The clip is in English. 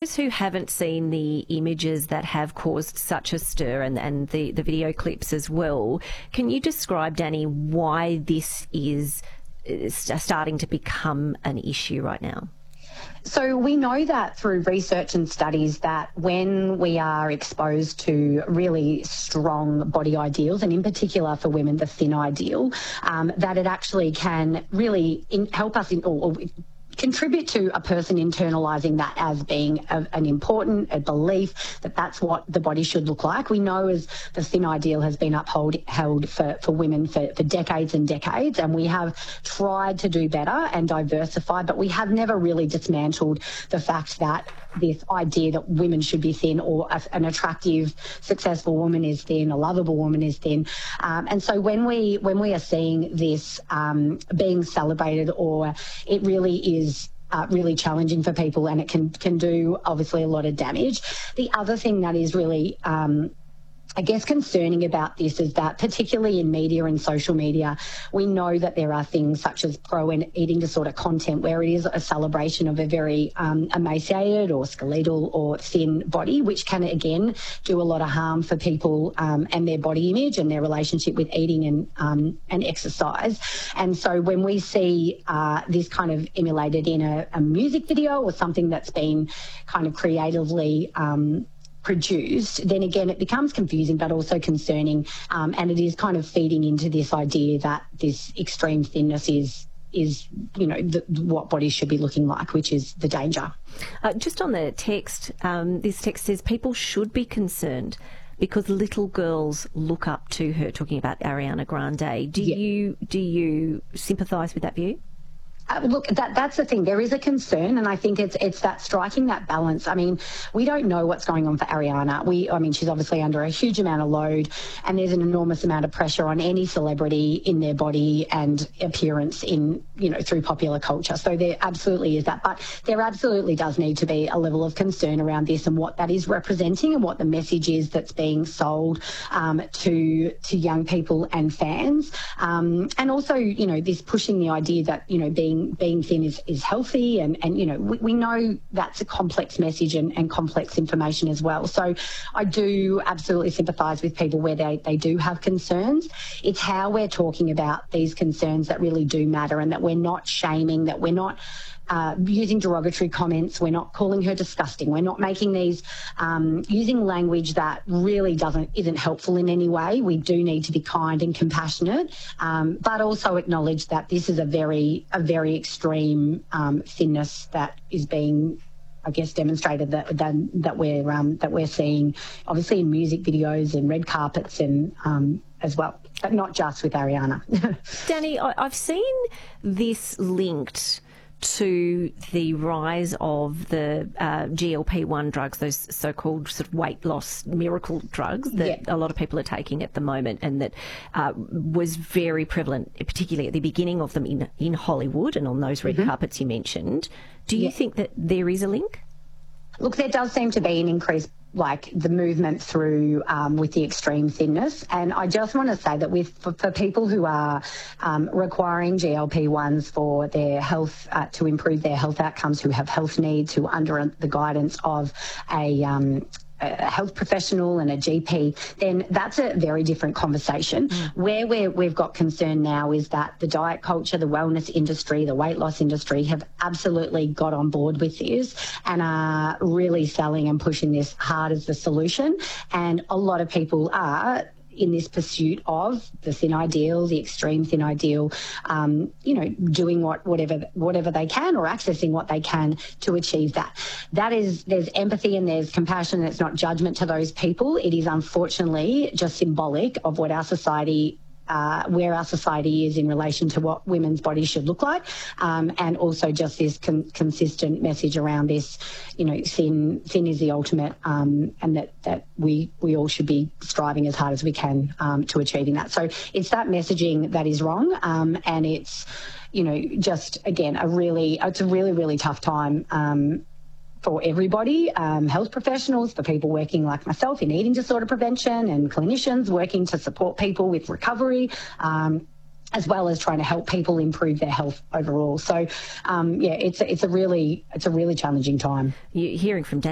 those who haven't seen the images that have caused such a stir and the video clips as well, can you describe, Danny, why this is starting to become an issue right now? So we know that through research and studies that when we are exposed to really strong body ideals, and in particular for women, the thin ideal, that it actually can really help us or contribute to a person internalising that as being an important belief that that's what the body should look like. We know as the thin ideal has been held for women for decades and decades, and we have tried to do better and diversify, but we have never really dismantled the fact that this idea that women should be thin, or an attractive, successful woman is thin, a lovable woman is thin. And so when we are seeing this being celebrated, or it really is really challenging for people, and it can do obviously a lot of damage. The other thing that is really I guess concerning about this is that, particularly in media and social media, we know that there are things such as pro and eating disorder content where it is a celebration of a very emaciated or skeletal or thin body, which can again do a lot of harm for people and their body image and their relationship with eating and exercise. And so when we see this kind of emulated in a music video or something that's been kind of creatively produced, then again it becomes confusing but also concerning, and it is kind of feeding into this idea that this extreme thinness is what bodies should be looking like, which is the danger. Just on the text, this text says people should be concerned because little girls look up to her, talking about Ariana Grande. Do you sympathise with that view? Look, that's the thing. There is a concern, and I think it's that striking that balance. I mean, we don't know what's going on for Ariana. I mean, she's obviously under a huge amount of load, and there's an enormous amount of pressure on any celebrity in their body and appearance through popular culture. So there absolutely is that. But there absolutely does need to be a level of concern around this and what that is representing and what the message is that's being sold to young people and fans. And also, this pushing the idea that, being thin is healthy, and we know that's a complex message and complex information as well. So I do absolutely sympathise with people where they do have concerns. It's how we're talking about these concerns that really do matter, and that we're not shaming, that we're not using derogatory comments, we're not calling her disgusting, we're not making these using language that really isn't helpful in any way. We do need to be kind and compassionate, but also acknowledge that this is a very extreme thinness that is being, I guess, demonstrated that we're seeing, obviously in music videos and red carpets and as well, but not just with Ariana. Danny, I've seen this linked to the rise of the GLP-1 drugs, those so-called sort of weight loss miracle drugs that a lot of people are taking at the moment, and that was very prevalent, particularly at the beginning of them in Hollywood and on those red carpets you mentioned. Do you think that there is a link? Look, there does seem to be an increase, like the movement through with the extreme thinness. And I just want to say that for people who are requiring GLP-1s for their health, to improve their health outcomes, who have health needs, who are under the guidance of a health professional and a GP, then that's a very different conversation. Where we've got concern now is that the diet culture, the wellness industry, the weight loss industry have absolutely got on board with this and are really selling and pushing this hard as the solution. And a lot of people are in this pursuit of the thin ideal, the extreme thin ideal, doing whatever they can, or accessing what they can to achieve that. There's empathy and there's compassion. It's not judgment to those people. It is unfortunately just symbolic of what our society where our society is in relation to what women's bodies should look like, and also just this consistent message around this, thin is the ultimate, and that we all should be striving as hard as we can to achieving that. So it's that messaging that is wrong, and it's, just again it's a really tough time for everybody, health professionals, for people working like myself in eating disorder prevention, and clinicians working to support people with recovery, as well as trying to help people improve their health overall. So, it's a really challenging time. You're hearing from